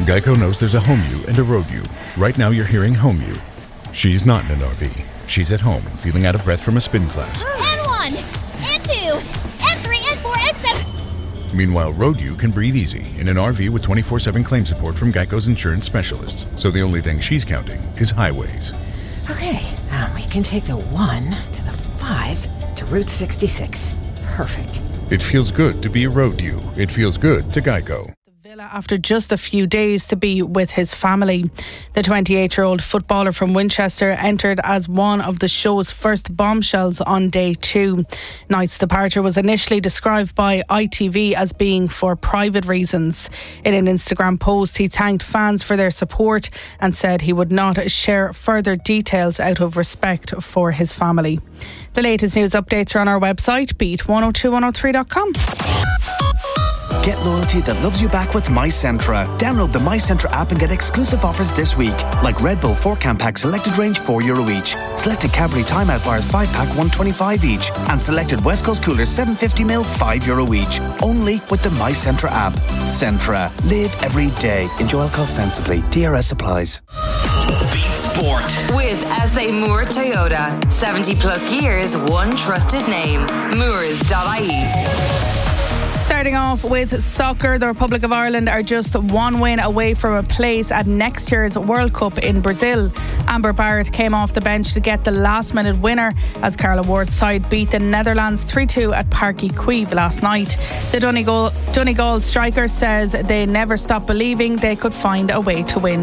Geico knows there's a home you and a road you. Right now you're hearing home you. She's not in an RV. She's at home, feeling out of breath from a spin class. N1, N2, N3, N4, N7. Meanwhile, road you can breathe easy in an RV with 24/7 claim support from Geico's insurance specialists. So the only thing she's counting is highways. Okay, we can take the 1 to the 5 to Route 66. Perfect. It feels good to be a road you. It feels good to Geico. After just a few days to be with his family. The 28-year-old footballer from Winchester entered as one of the show's first bombshells on day 2. Knight's departure was initially described by ITV as being for private reasons. In an Instagram post, he thanked fans for their support and said he would not share further details out of respect for his family. The latest news updates are on our website, beat102103.com. Get loyalty that loves you back with MyCentra. Download the MyCentra app and get exclusive offers this week, like Red Bull 4-can pack selected range €4 each, selected Cadbury Timeout bars 5-pack $1.25 each, and selected West Coast coolers 750ml €5 each. Only with the MyCentra app. Centra. Live every day. Enjoy alcohol sensibly. DRS applies. Beat Sport with SA Moore Toyota. 70 plus years, one trusted name. Moores.ie. Starting off with soccer, the Republic of Ireland are just one win away from a place at next year's World Cup in Brazil. Amber Barrett came off the bench to get the last-minute winner as Carla Ward's side beat the Netherlands 3-2 at Parque Cuive last night. The Donegal striker says they never stopped believing they could find a way to win.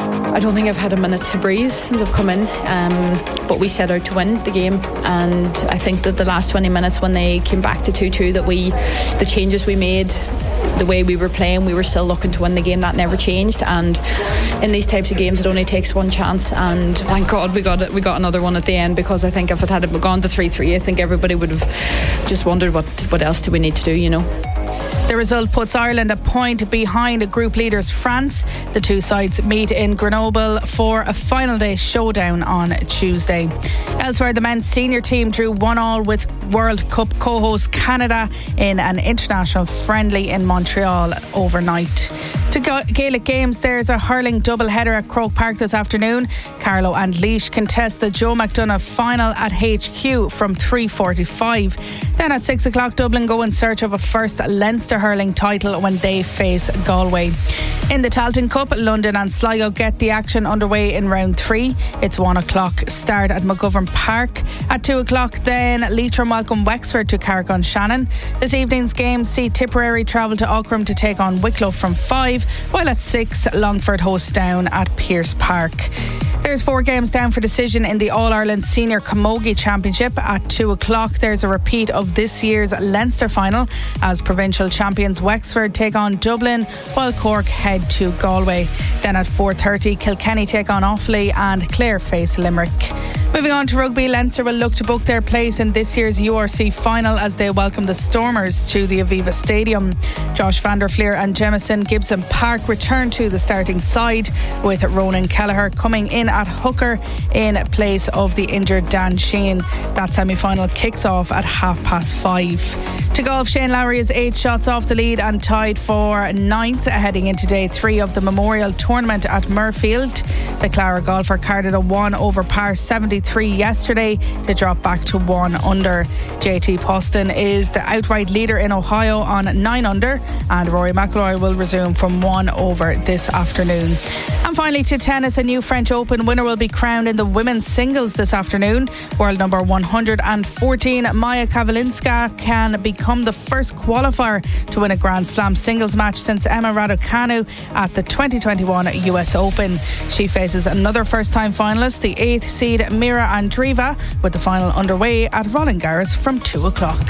I don't think I've had a minute to breathe since I've come in, but we set out to win the game, and I think that the last 20 minutes when they came back to 2-2, that the changes we made, the way we were playing, we were still looking to win the game. That never changed, and in these types of games it only takes one chance, and thank God we got another one at the end, because I think if it had gone to 3-3, I think everybody would have just wondered what else do we need to do, you know. The result puts Ireland a point behind group leaders France. The two sides meet in Grenoble for a final day showdown on Tuesday. Elsewhere, the men's senior team drew 1-1 with World Cup co-host Canada in an international friendly in Montreal overnight. To Gaelic games, there's a hurling doubleheader at Croke Park this afternoon. Carlow and Laois contest the Joe McDonagh final at HQ from 3:45. Then at 6 o'clock, Dublin go in search of a first Leinster hurling title when they face Galway. In the Tailteann Cup, London and Sligo get the action underway in round 3. It's 1 o'clock start at McGovern Park. At 2 o'clock then, Leitrim welcome Wexford to Carrick-on-Shannon. This evening's games see Tipperary travel to Aughrim to take on Wicklow from 5, while at 6, Longford hosts Down at Pearse Park. There's 4 games down for decision in the All-Ireland Senior Camogie Championship. At 2 o'clock, there's a repeat of this year's Leinster final as provincial champions Wexford take on Dublin, while Cork head to Galway. Then at 4:30, Kilkenny take on Offaly and Clare face Limerick. Moving on to rugby, Leinster will look to book their place in this year's URC final as they welcome the Stormers to the Aviva Stadium. Josh van der Fleer and Jemison Gibson Park return to the starting side, with Ronan Kelleher coming in at hooker in place of the injured Dan Sheehan. That semi-final kicks off at 5:30. To golf, Shane Lowry is 8 shots off the lead and tied for 9th heading into day 3 of the Memorial Tournament at Murfield. The Clara golfer carded a 1 over par 73 yesterday to drop back to 1 under. JT Poston is the outright leader in Ohio on 9 under, and Rory McIlroy will resume from 1 over this afternoon. And finally to tennis, a new French Open winner will be crowned in the women's singles this afternoon. World number 114 Maja Kalinska can become the first qualifier to win a Grand Slam singles match since Emma Raducanu at the 2021 US Open. She faces another first-time finalist, the 8th seed Mira Andreeva, with the final underway at Roland Garros from 2 o'clock.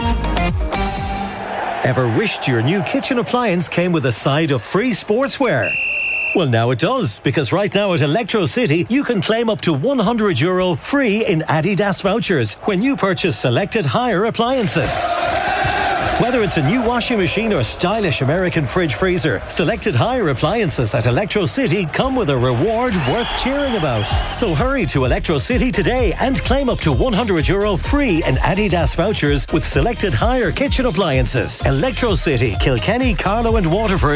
Ever wished your new kitchen appliance came with a side of free sportswear? Well, now it does, because right now at Electro City you can claim up to €100 free in Adidas vouchers when you purchase selected hire appliances. Whether it's a new washing machine or stylish American fridge freezer, selected hire appliances at Electro City come with a reward worth cheering about. So hurry to Electro City today and claim up to €100 free in Adidas vouchers with selected hire kitchen appliances. Electro City, Kilkenny, Carlow and Waterford.